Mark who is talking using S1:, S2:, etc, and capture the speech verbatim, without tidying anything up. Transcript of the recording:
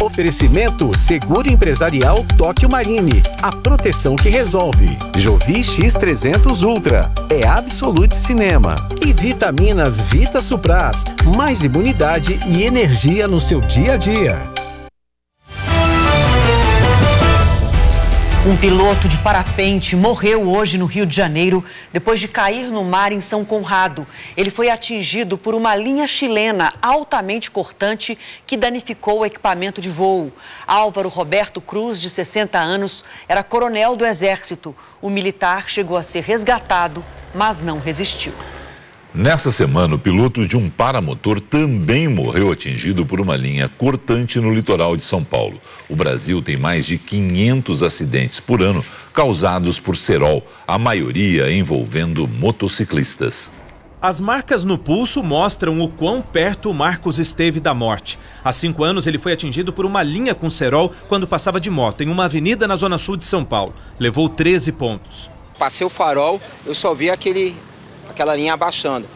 S1: Oferecimento Seguro Empresarial Tóquio Marine. A proteção que resolve. Jovi X trezentos Ultra. É Absolute Cinema. E vitaminas Vita Supras. Mais imunidade e energia no seu dia a dia.
S2: Um piloto de parapente morreu hoje no Rio de Janeiro depois de cair no mar em São Conrado. Ele foi atingido por uma linha chilena altamente cortante que danificou o equipamento de voo. Álvaro Roberto Cruz, de sessenta anos, era coronel do Exército. O militar chegou a ser resgatado, mas não resistiu.
S3: Nessa semana, o piloto de um paramotor também morreu atingido por uma linha cortante no litoral de São Paulo. O Brasil tem mais de quinhentos acidentes por ano causados por cerol, a maioria envolvendo motociclistas.
S4: As marcas no pulso mostram o quão perto o Marcos esteve da morte. Há cinco anos ele foi atingido por uma linha com cerol quando passava de moto em uma avenida na zona sul de São Paulo. Levou treze pontos.
S5: Passei o farol, eu só vi aquele... aquela linha abaixando.